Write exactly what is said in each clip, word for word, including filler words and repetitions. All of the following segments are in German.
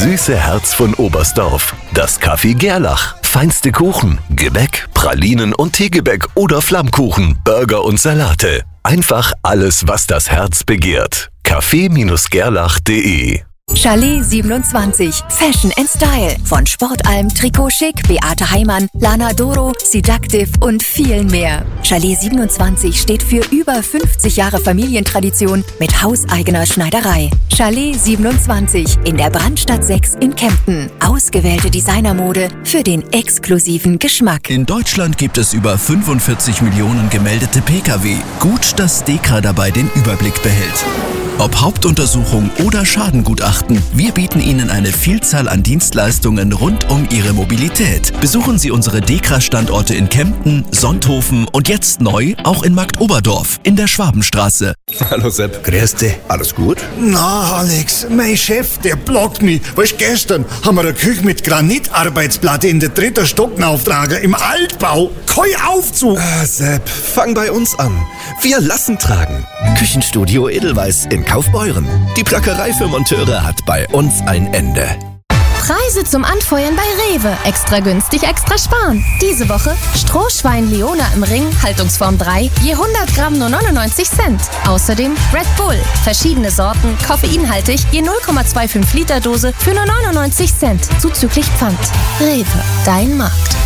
süße Herz von Oberstdorf. Das Café Gerlach. Feinste Kuchen, Gebäck, Pralinen und Teegebäck oder Flammkuchen, Burger und Salate. Einfach alles, was das Herz begehrt. Café Gerlach punkt de. Chalet siebenundzwanzig. Fashion and Style. Von Sportalm, Trikot Chic, Beate Heimann, Lana Doro, Seductive und vielen mehr. Chalet siebenundzwanzig steht für über fünfzig Jahre Familientradition mit hauseigener Schneiderei. Chalet siebenundzwanzig in der Brandstadt sechs in Kempten. Ausgewählte Designermode für den exklusiven Geschmack. In Deutschland gibt es über fünfundvierzig Millionen gemeldete Pkw. Gut, dass DEKRA dabei den Überblick behält. Ob Hauptuntersuchung oder Schadengutachten, wir bieten Ihnen eine Vielzahl an Dienstleistungen rund um Ihre Mobilität. Besuchen Sie unsere DEKRA-Standorte in Kempten, Sonthofen und jetzt neu auch in Marktoberdorf in der Schwabenstraße. Hallo Sepp. Grüß dich. Alles gut? Na, Alex, mein Chef, der blockt mich. Weißt, gestern haben wir eine Küche mit Granitarbeitsplatte in der dritten Stock auftragen, im Altbau. Kein Aufzug. Ah, Sepp, fang bei uns an. Wir lassen tragen. Küchenstudio Edelweiss in Kaufbeuren. Die Plackerei für Monteure hat bei uns ein Ende. Preise zum Anfeuern bei Rewe. Extra günstig, extra sparen. Diese Woche Strohschwein Leona im Ring, Haltungsform drei, je hundert Gramm nur neunundneunzig Cent. Außerdem Red Bull, verschiedene Sorten, koffeinhaltig, je null Komma fünfundzwanzig Liter Dose für nur neunundneunzig Cent, zuzüglich Pfand. Rewe, dein Markt.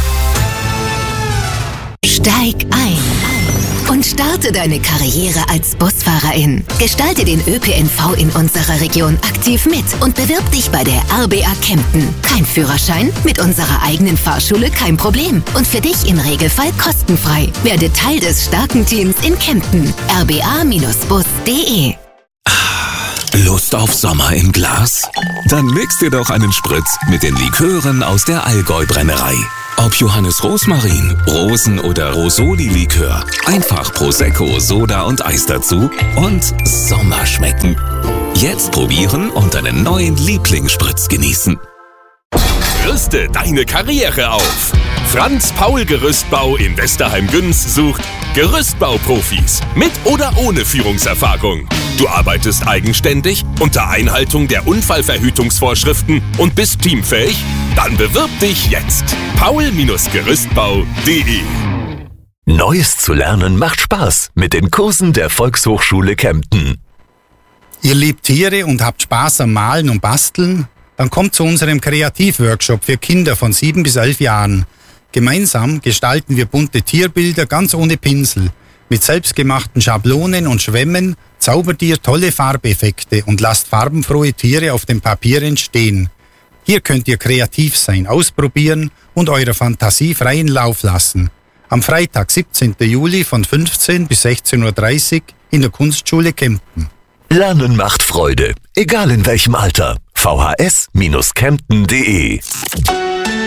Steig ein und starte deine Karriere als Busfahrerin. Gestalte den Ö P N V in unserer Region aktiv mit und bewirb dich bei der R B A Kempten. Kein Führerschein? Mit unserer eigenen Fahrschule kein Problem. Und für dich im Regelfall kostenfrei. Werde Teil des starken Teams in Kempten. r b a Bindestrich bus punkt de. Lust auf Sommer im Glas? Dann legst dir doch einen Spritz mit den Likören aus der Allgäu-Brennerei. Ob Johannes Rosmarin, Rosen- oder Rosoli-Likör, einfach Prosecco, Soda und Eis dazu und Sommer schmecken. Jetzt probieren und deinen neuen Lieblingsspritz genießen. Rüste deine Karriere auf. Franz Paul Gerüstbau in Westerheim-Güns sucht Gerüstbauprofis mit oder ohne Führungserfahrung. Du arbeitest eigenständig unter Einhaltung der Unfallverhütungsvorschriften und bist teamfähig? Dann bewirb dich jetzt. paul Gerüstbau punkt de. Neues zu lernen macht Spaß mit den Kursen der Volkshochschule Kempten. Ihr liebt Tiere und habt Spaß am Malen und Basteln? Dann kommt zu unserem Kreativworkshop für Kinder von sieben bis elf Jahren. Gemeinsam gestalten wir bunte Tierbilder ganz ohne Pinsel. Mit selbstgemachten Schablonen und Schwämmen zaubert ihr tolle Farbeffekte und lasst farbenfrohe Tiere auf dem Papier entstehen. Hier könnt ihr kreativ sein, ausprobieren und eurer Fantasie freien Lauf lassen. Am Freitag, siebzehnten Juli von fünfzehn bis sechzehn Uhr dreißig in der Kunstschule Kempten. Lernen macht Freude, egal in welchem Alter. v h s Bindestrich kempten punkt de